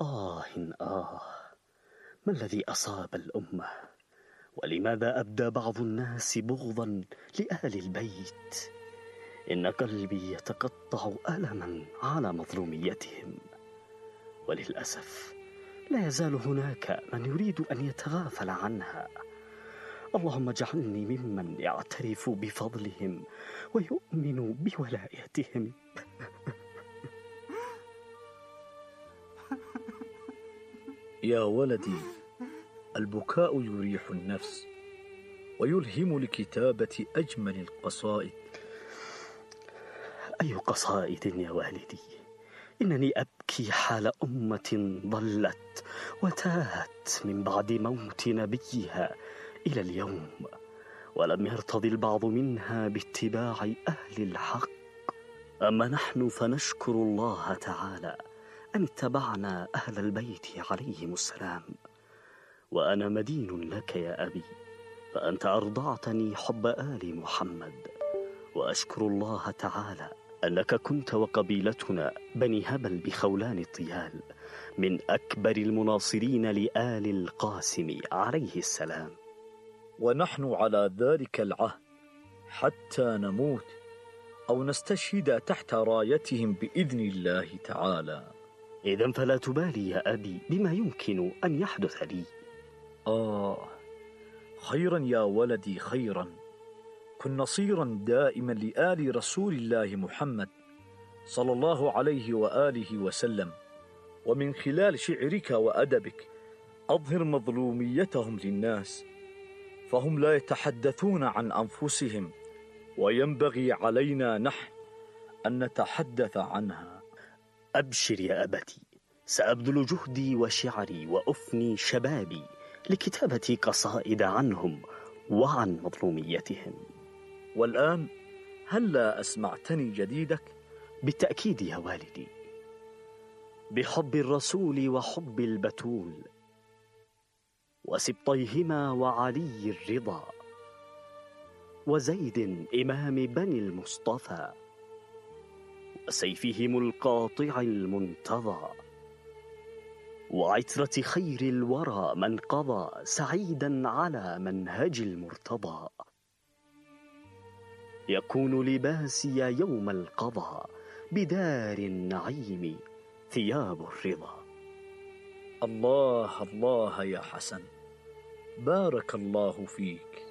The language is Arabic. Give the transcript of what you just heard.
آه آه، ما الذي أصاب الأمة؟ ولماذا أبدى بعض الناس بغضا لآل البيت؟ إن قلبي يتقطع ألما على مظلوميتهم، وللأسف لا يزال هناك من يريد أن يتغافل عنها. اللهم اجعلني ممن يعترف بفضلهم ويؤمن بولايتهم. يا ولدي، البكاء يريح النفس ويلهم لكتابة أجمل القصائد. أي قصائد يا والدي؟ إنني أبكي حال أمة ضلت وتاهت من بعد موت نبيها إلى اليوم، ولم يرتضي البعض منها باتباع أهل الحق. أما نحن فنشكر الله تعالى أن اتبعنا أهل البيت عليهم السلام. وأنا مدين لك يا أبي، فأنت أرضعتني حب آل محمد، وأشكر الله تعالى أنك كنت وقبيلتنا بني هبل بخولان الطيال من أكبر المناصرين لآل القاسم عليه السلام. ونحن على ذلك العهد حتى نموت أو نستشهد تحت رايتهم بإذن الله تعالى. إذن فلا تبالي يا أبي بما يمكن أن يحدث لي. خيرا يا ولدي، خيرا. كن نصيرا دائما لآل رسول الله محمد صلى الله عليه وآله وسلم، ومن خلال شعرك وأدبك أظهر مظلوميتهم للناس، فهم لا يتحدثون عن أنفسهم، وينبغي علينا نحن أن نتحدث عنها. أبشر يا أبتي، سأبذل جهدي وشعري وأفني شبابي لكتابة قصائد عنهم وعن مظلوميتهم. والآن هل لا أسمعتني جديدك؟ بالتأكيد يا والدي. بحب الرسول وحب البتول وسبطيهما وعلي الرضا وزيد إمام بني المصطفى وسيفهم القاطع المنتظى وعترة خير الورى من قضى سعيدا على منهج المرتضى. يكون لباسي يوم القضاء بدار النعيم ثياب الرضا. الله الله يا حسن، بارك الله فيك.